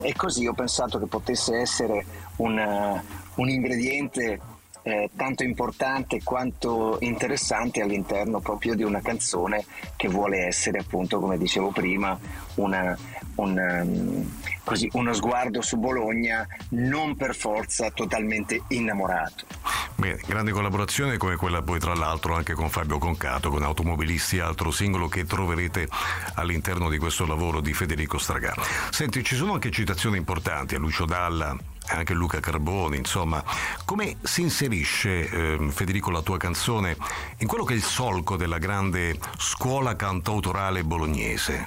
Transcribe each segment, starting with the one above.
e così ho pensato che potesse essere un ingrediente tanto importante quanto interessante all'interno proprio di una canzone che vuole essere, appunto, come dicevo prima, uno sguardo su Bologna non per forza totalmente innamorato. Bene, grande collaborazione come quella poi tra l'altro anche con Fabio Concato, con Automobilisti, altro singolo che troverete all'interno di questo lavoro di Federico Stragà. Senti, ci sono anche citazioni importanti a Lucio Dalla, anche Luca Carboni, insomma. Come si inserisce, Federico, la tua canzone in quello che è il solco della grande scuola cantautorale bolognese?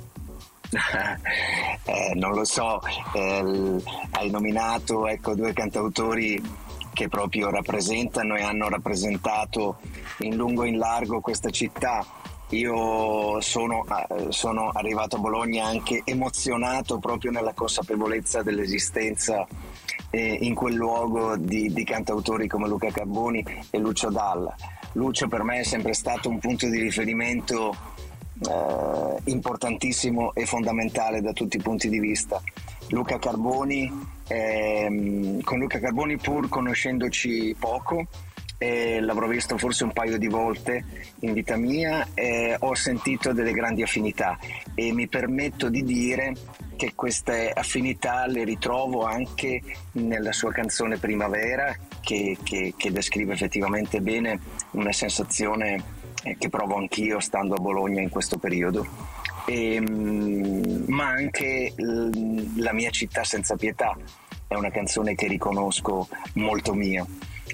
Non lo so, hai nominato, ecco, due cantautori che proprio rappresentano e hanno rappresentato in lungo e in largo questa città. Io sono arrivato a Bologna anche emozionato proprio nella consapevolezza dell'esistenza in quel luogo di cantautori come Luca Carboni e Lucio Dalla. Lucio per me è sempre stato un punto di riferimento importantissimo e fondamentale da tutti i punti di vista. Luca Carboni, con Luca Carboni, pur conoscendoci poco, l'avrò visto forse un paio di volte in vita mia, ho sentito delle grandi affinità e mi permetto di dire che queste affinità le ritrovo anche nella sua canzone Primavera, che descrive effettivamente bene una sensazione che provo anch'io stando a Bologna in questo periodo, ma anche La mia città senza pietà è una canzone che riconosco molto mia.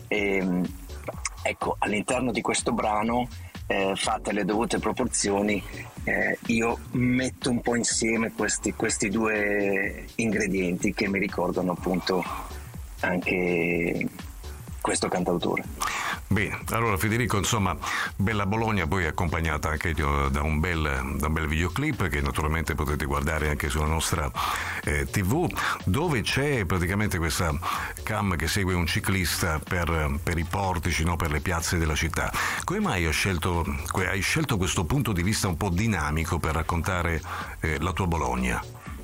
Ecco, all'interno di questo brano, fatte le dovute proporzioni, io metto un po' insieme questi due ingredienti che mi ricordano appunto anche questo cantautore. Bene, allora Federico, insomma, bella Bologna, poi accompagnata anche da un bel videoclip che naturalmente potete guardare anche sulla nostra TV, dove c'è praticamente questa cam che segue un ciclista per i portici, no, per le piazze della città. Come mai hai scelto questo punto di vista un po' dinamico per raccontare la tua Bologna?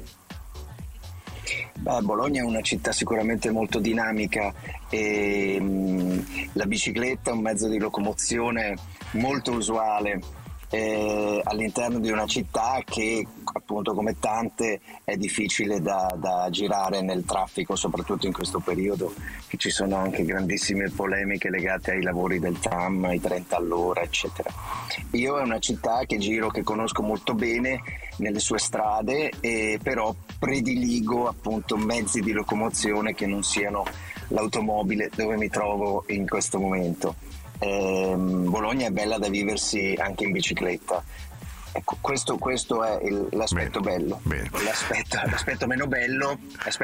Bologna è una città sicuramente molto dinamica e la bicicletta è un mezzo di locomozione molto usuale all'interno di una città che, appunto, come tante, è difficile da girare nel traffico, soprattutto in questo periodo, che ci sono anche grandissime polemiche legate ai lavori del tram, ai 30 all'ora, eccetera. Io è una città che conosco molto bene nelle sue strade, però prediligo appunto mezzi di locomozione che non siano l'automobile dove mi trovo in questo momento. Bologna è bella da viversi anche in bicicletta. Ecco, questo è l'aspetto bello. Bene. L'aspetto meno bello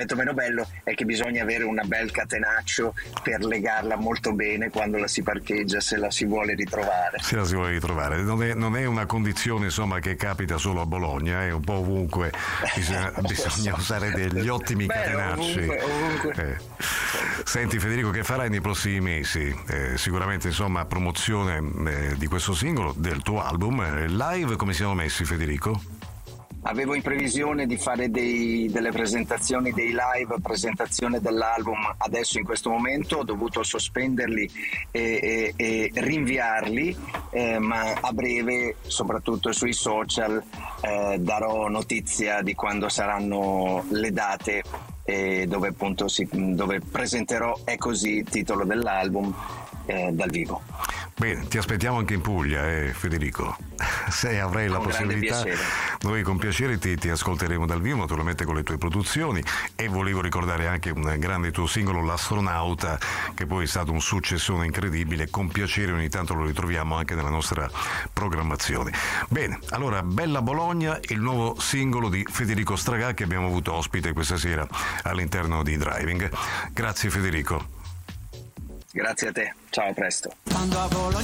è che bisogna avere un bel catenaccio per legarla molto bene quando la si parcheggia, se la si vuole ritrovare. Se la si vuole ritrovare. Non è una condizione, insomma, che capita solo a Bologna, è un po' ovunque. Bisogna usare degli ottimi catenacci. Ovunque. Senti Federico, che farai nei prossimi mesi? Sicuramente, insomma, promozione di questo singolo, del tuo album, live. Come siamo messi, Federico? Avevo in previsione di fare delle presentazioni, dei live, presentazione dell'album. Adesso in questo momento ho dovuto sospenderli e rinviarli, ma a breve, soprattutto sui social, darò notizia di quando saranno le date dove appunto dove presenterò È così, titolo dell'album, dal vivo. Bene, ti aspettiamo anche in Puglia, Federico. Se avrai la possibilità, noi con piacere ti ascolteremo dal vivo, naturalmente con le tue produzioni. E volevo ricordare anche un grande tuo singolo, L'Astronauta, che poi è stato un successone incredibile. Con piacere ogni tanto lo ritroviamo anche nella nostra programmazione. Bene, allora, Bella Bologna, il nuovo singolo di Federico Stragà che abbiamo avuto ospite questa sera all'interno di Driving. Grazie Federico. Grazie a te, ciao, a presto.